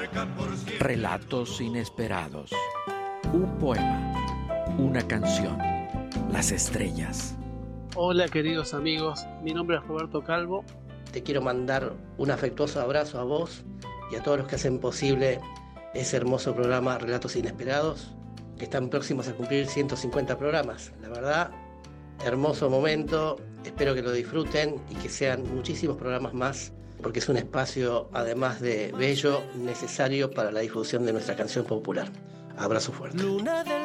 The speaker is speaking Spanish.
Relatos inesperados. Un poema, una canción, las estrellas. Hola queridos amigos, mi nombre es Roberto Calvo. Te quiero mandar un afectuoso abrazo a vos y a todos los que hacen posible ese hermoso programa Relatos Inesperados, que están próximos a cumplir 150 programas. La verdad, hermoso momento, espero que lo disfruten y que sean muchísimos programas más, porque es un espacio, además de bello, necesario para la difusión de nuestra canción popular. Abrazo fuerte.